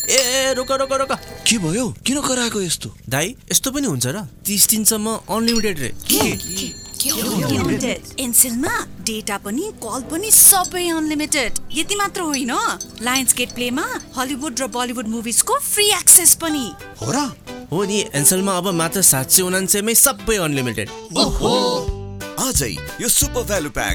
ए रोक रोक रोक के भयो? किन कराएको यस्तो? दाइ यस्तो पनि हुन्छ र? 30 दिनसम्म अनलिमिटेड रे। एनसेलमा डेटा पनि कल पनि सबै अनलिमिटेड। यति मात्र होइन, लायन्स गेट प्लेमा हलिउड र बलिउड मुभिजको फ्री एक्सेस पनि। हो र? हो नि, एनसेलमा अब मात्र 799 मै सबै अनलिमिटेड। आजै यो सुपर भ्यालु प्याक